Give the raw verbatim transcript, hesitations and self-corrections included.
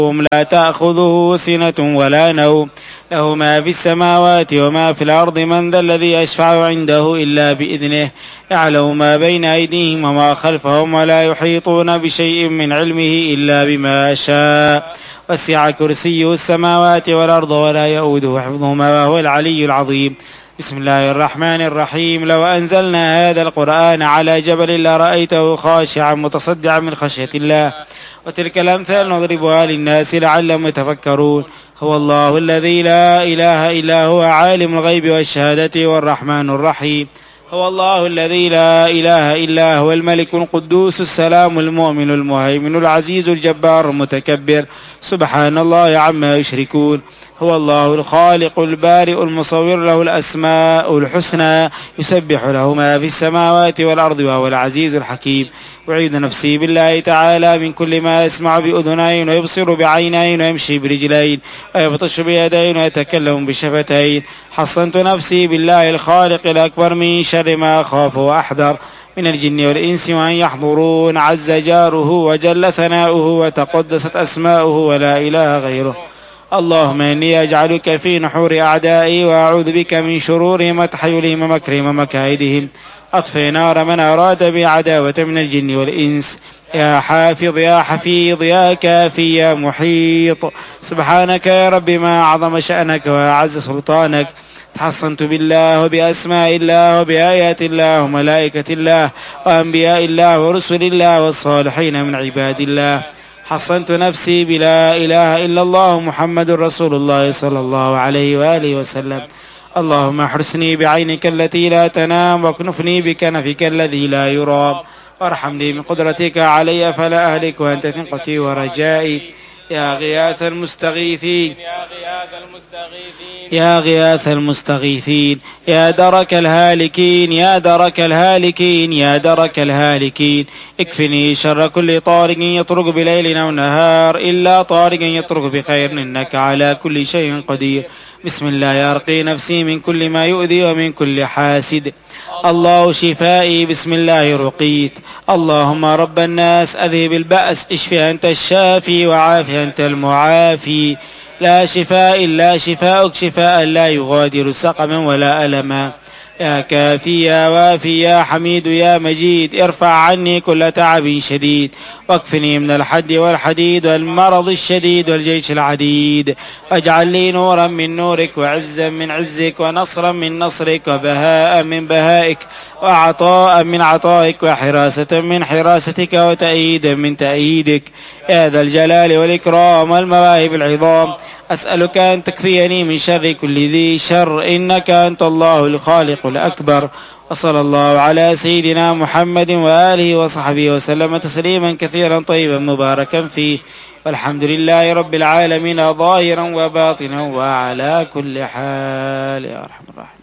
لا تأخذه سنة ولا نوم له ما في السماوات وما في الأرض من ذا الذي يشفع عنده إلا بإذنه يعلم ما بين أيديهم وما خلفهم ولا يحيطون بشيء من علمه إلا بما شاء وسع كرسيه السماوات والأرض ولا يؤوده حفظهما وهو العلي العظيم. بسم الله الرحمن الرحيم. لو أنزلنا هذا القرآن على جبل لرأيته خاشعا متصدعا من خشية الله وتلك الأمثال نضربها للناس لعلهم يتفكرون. هو الله الذي لا إله إلا هو عالم الغيب والشهادة والرحمن الرحيم. هو الله الذي لا إله إلا هو الملك القدوس السلام المؤمن المهيمن العزيز الجبار المتكبر سبحان الله عما يشركون. هو الله الخالق البارئ المصور له الأسماء الحسنى يسبح له ما في السماوات والأرض وهو العزيز الحكيم. أعيذ نفسي بالله تعالى من كل ما يسمع بأذنين ويبصر بعينين ويمشي برجلين ويبطش بيدين ويتكلم بشفتين. حصنت نفسي بالله الخالق الأكبر من شر ما أخاف وأحذر من الجن والإنس وأن يحضرون. عز جاره وجل ثناؤه وتقدست أسماؤه ولا إله غيره. اللهم إني أجعلك في نحور أعدائي وأعوذ بك من شرورهم وتحيلهم ومكرهم ومكائدهم. أطفئ نار من أراد بعداوة من الجن والإنس. يا حافظ يا حفيظ يا كافي يا محيط سبحانك يا رب ما أعظم شأنك وأعز سلطانك. تحصنت بالله وبأسماء الله وبآيات الله وملائكة الله وأنبياء الله ورسل الله والصالحين من عباد الله. حصنت نفسي بلا إله إلا الله محمد رسول الله صلى الله عليه وآله وسلم. اللهم احرسني بعينك التي لا تنام واكنفني بكنفك الذي لا يرام وارحمني من قدرتك علي فلا أهلك وأنت ثقتي ورجائي. يا غياث المستغيثين يا غياث المستغيثين يا درك الهالكين يا درك الهالكين يا درك الهالكين. اكفني شر كل طارق يطرق بليل أو نهار إلا طارق يطرق بخير إنك على كل شيء قدير. بسم الله أرقي نفسي من كل ما يؤذي ومن كل حاسد. الله شفائي بسم الله رقيت. اللهم رب الناس أذهب البأس اشفي أنت الشافي وعافي أنت المعافي. لا شفاء إلا شفاءك شفاء لا يغادر سقما ولا ألما. يا كافي يا وافي يا حميد يا مجيد ارفع عني كل تعب شديد واكفني من الحد والحديد والمرض الشديد والجيش العديد. واجعل لي نورا من نورك وعزا من عزك ونصرا من نصرك وبهاء من بهائك وعطاء من عطائك وحراسة من حراستك وتأييدا من تأييدك. يا ذا الجلال والإكرام والمواهب العظام. أسألك أن تكفيني من شر كل ذي شر إنك أنت الله الخالق الأكبر. وصلى الله على سيدنا محمد وآله وصحبه وسلم تسليما كثيرا طيبا مباركا فيه والحمد لله رب العالمين ظاهرا وباطنا وعلى كل حال يا أرحم الراحمين.